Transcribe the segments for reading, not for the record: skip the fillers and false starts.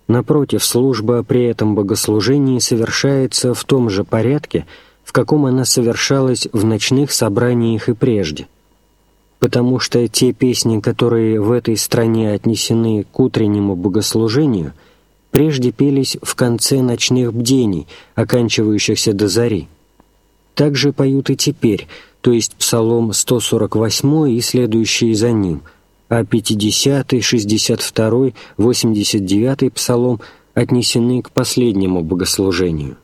Напротив, служба при этом богослужении совершается в том же порядке, в каком она совершалась в ночных собраниях и прежде. Потому что те песни, которые в этой стране отнесены к утреннему богослужению, прежде пелись в конце ночных бдений, оканчивающихся до зари. Так же поют и теперь, то есть Псалом 148 и следующие за ним, а 50, 62, 89 Псалом отнесены к последнему богослужению.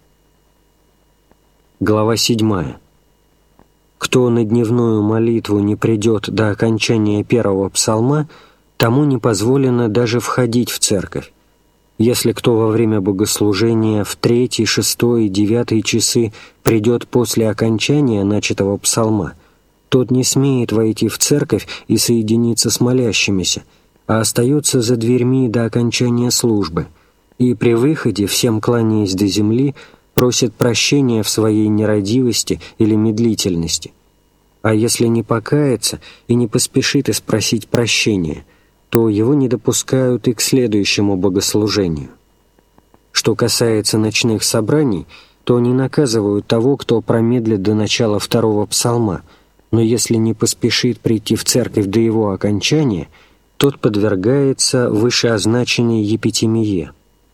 Глава 7. «Кто на дневную молитву не придет до окончания первого псалма, тому не позволено даже входить в церковь. Если кто во время богослужения в 3, 6, 9 часы придет после окончания начатого псалма, тот не смеет войти в церковь и соединиться с молящимися, а остается за дверьми до окончания службы, и при выходе, всем кланяясь до земли, просит прощения в своей нерадивости или медлительности. А если не покается и не поспешит испросить прощения, то его не допускают и к следующему богослужению. Что касается ночных собраний, то не наказывают того, кто промедлит до начала второго псалма, но если не поспешит прийти в церковь до его окончания, тот подвергается вышеозначенной епитимие.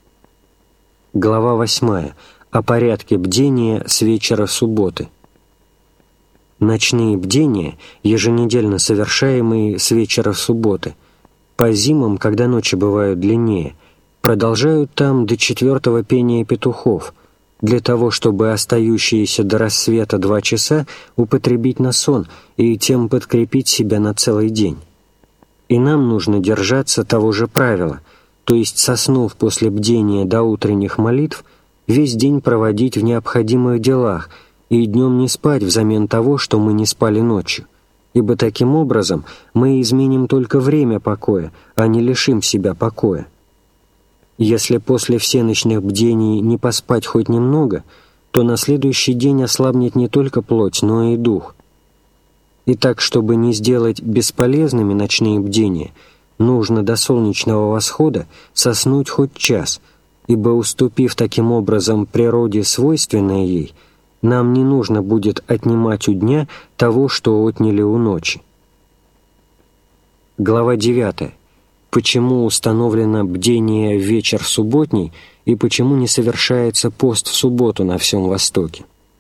Глава 8. О порядке бдения с вечера субботы. Ночные бдения, еженедельно совершаемые с вечера субботы, по зимам, когда ночи бывают длиннее, продолжают там до 4-го пения петухов, для того, чтобы остающиеся до рассвета 2 часа употребить на сон и тем подкрепить себя на целый день. И нам нужно держаться того же правила, то есть, соснув после бдения до утренних молитв, весь день проводить в необходимых делах и днем не спать взамен того, что мы не спали ночью, ибо таким образом мы изменим только время покоя, а не лишим себя покоя. Если после всеночных бдений не поспать хоть немного, то на следующий день ослабнет не только плоть, но и дух. И так, чтобы не сделать бесполезными ночные бдения, нужно до солнечного восхода соснуть хоть час, ибо, уступив таким образом природе свойственное ей, нам не нужно будет отнимать у дня того, что отняли у ночи. Глава 9. Почему установлено бдение в вечер субботний и почему не совершается пост в субботу на всем Востоке?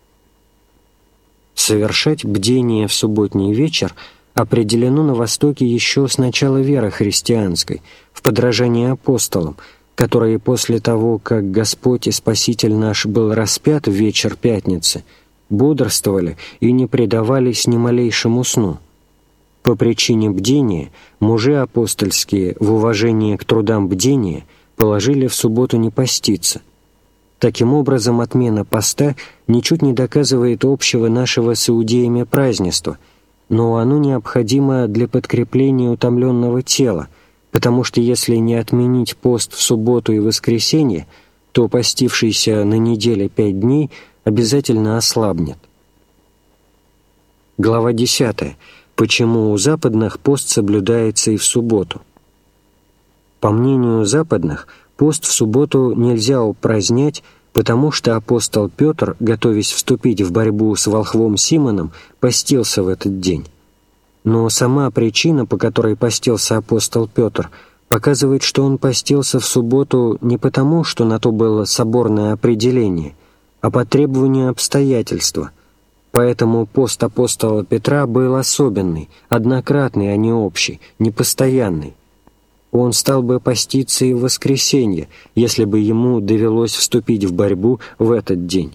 Совершать бдение в субботний вечер определено на Востоке еще с начала веры христианской, в подражании апостолам, которые после того, как Господь и Спаситель наш был распят в вечер пятницы, бодрствовали и не предавались ни малейшему сну. По причине бдения мужи апостольские в уважение к трудам бдения положили в субботу не поститься. Таким образом, отмена поста ничуть не доказывает общего нашего с иудеями празднества, но оно необходимо для подкрепления утомленного тела, потому что если не отменить пост в субботу и воскресенье, то постившийся на неделе 5 дней обязательно ослабнет. Глава 10. Почему у западных пост соблюдается и в субботу? По мнению западных, пост в субботу нельзя упразднять, потому что апостол Петр, готовясь вступить в борьбу с волхвом Симоном, постился в этот день. Но сама причина, по которой постился апостол Петр, показывает, что он постился в субботу не потому, что на то было соборное определение, а по требованию обстоятельства. Поэтому пост апостола Петра был особенный, однократный, а не общий, непостоянный. Он стал бы поститься и в воскресенье, если бы ему довелось вступить в борьбу в этот день.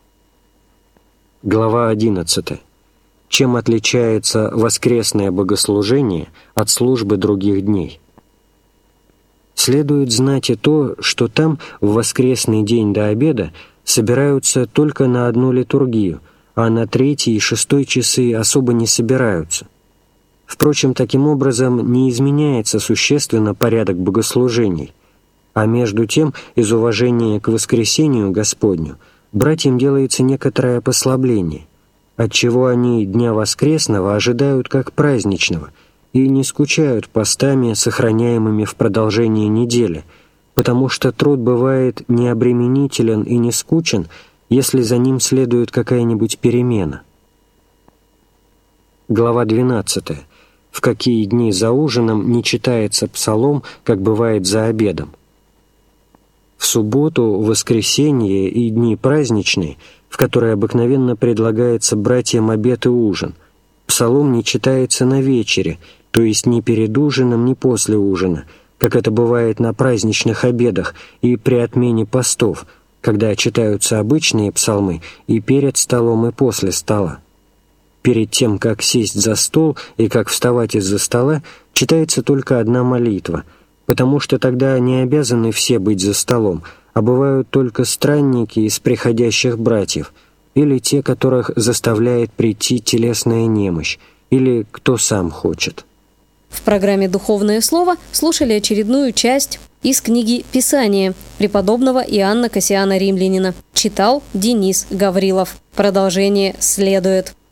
Глава 11. Чем отличается воскресное богослужение от службы других дней? Следует знать и то, что там в воскресный день до обеда собираются только на одну литургию, а на 3 и 6 часы особо не собираются. Впрочем, таким образом не изменяется существенно порядок богослужений, а между тем, из уважения к воскресению Господню, братьям делается некоторое послабление, отчего они дня воскресного ожидают как праздничного и не скучают постами, сохраняемыми в продолжении недели, потому что труд бывает необременителен и не скучен, если за ним следует какая-нибудь перемена. Глава 12. В какие дни за ужином не читается псалом, как бывает за обедом? В субботу, воскресенье и дни праздничные, в которые обыкновенно предлагается братьям обед и ужин, псалом не читается на вечере, то есть ни перед ужином, ни после ужина, как это бывает на праздничных обедах и при отмене постов, когда читаются обычные псалмы и перед столом, и после стола. Перед тем, как сесть за стол и как вставать из-за стола, читается только одна молитва, потому что тогда не обязаны все быть за столом, а бывают только странники из приходящих братьев, или те, которых заставляет прийти телесная немощь, или кто сам хочет. В программе «Духовное слово» слушали очередную часть из книги «Писание» преподобного Иоанна Кассиана Римлянина. Читал Денис Гаврилов. Продолжение следует.